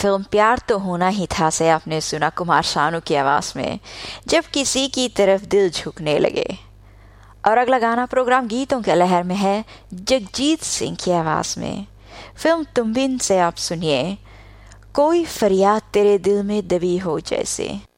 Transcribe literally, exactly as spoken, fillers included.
Film प्यार तो होना ही था से आपने सुना कुमार शानू की आवाज़ में, जब किसी की तरफ दिल झुकने लगे। और अगला गाना प्रोग्राम गीतों के लहर में है, जगजीत सिंह की आवाज़ में। फिल्म तुम बिन से आप सुनिए, कोई फरियाद तेरे दिल में दबी हो जैसे।